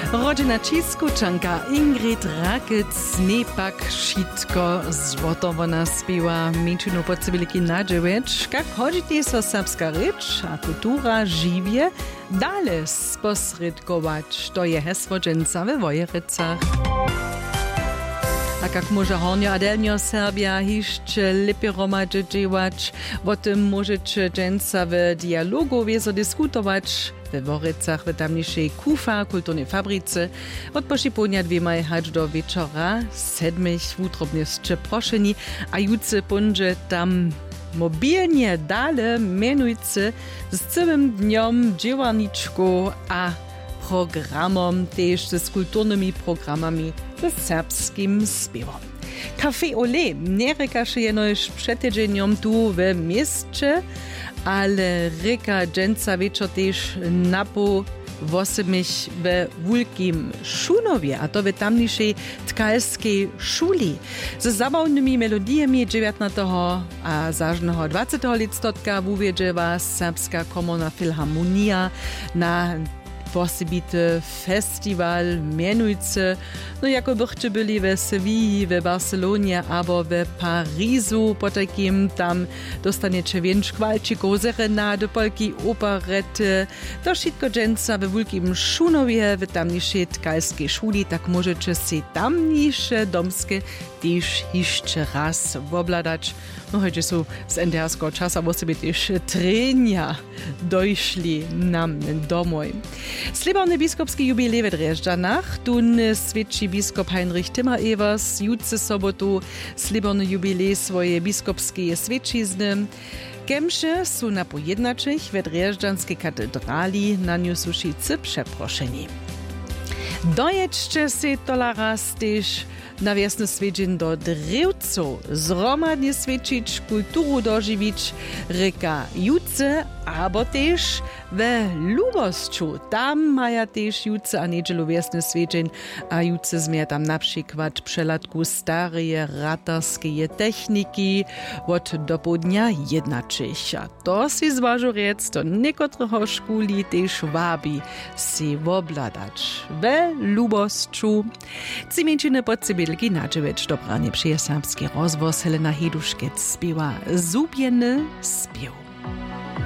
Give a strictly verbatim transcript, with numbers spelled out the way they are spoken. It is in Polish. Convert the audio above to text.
Rodzina Ciskuczanka Ingrid Rakec-Nepak Šitko zwotowana spiwa minčinu po civiliki nadževeč, kak hodžite so serbska reč a kultura živje dale sposredkovač. To je hesło dženca ve Wojerecach. A kak może hornio a delnio Serbia hišće lepiej romadže dževač, o tym możecie dženca w dialogu wieso diskutować we Worecach, w tamniejszej Kufa, kulturnej fabryce. Od poszyponia dwiemaj hać do wieczora, sedmich wutrobnieszcze proszeni, a juce punże tam mobilnie dale menujce z całym dniom dziewarniczku a programom, też z kulturnymi programami z serbskim śpiewom. Café Olé nie reka się jenoś przed tydzieniem tu w mieście, ale reka dżęca wieczor też napo wosemich w Wulkim Szunowie, a to w tamniejszej tkalskiej szuli. Z zabawnymi melodiami dziewiętnastego a zażnego dwudziestego listotka uwiedzewa Serbska Komorna Filharmonia na posebity festiwal mianujcy, no jako byście byli w Sewilli, w Barcelonie albo w Parizu, po takim tam dostaniecie więcej kwalczyków, serenady, polki, operety, to wszystko dżęca w Wulkim Szunowie, w tamniejszej tkalskiej szuli, tak możecie się tamniejsze domskie też jeszcze raz obladać. No choć są z en de erskiego czasu, bo sobie też trenia dojszli nam domoj. Slibony biskupski jubilej w Drjeżdżanach, tun svědčí biskup Heinrich Timmer-Evers, jutce sobotu slibony jubilej swoje biskupskie svědčizny. Kemše są na pojednaczych w Drjeżdżanskiej katedrali na niu suszicy przeproszeni. Dojedźcie się tola raz też na wiesny swiedzień do Drewcu, zromadnie swiedzić, kulturu dożywić, reka Jutce, abo też we Lubosczu. Tam maja też Jutce a niedzielu wiesny swiedzień, a Jutce zmier tam na przykład przelatku stareje ratarskie techniki od do południa jednaczych. A to si zważu rec, to niekotreho szkuli też wabi si wobladać. We Lubosczu. Cimięciny pod Cybylki nadżewiecz dobranie przyje serbski rozwoz Helena Heduszkiec śpiewa Zubieny śpiew.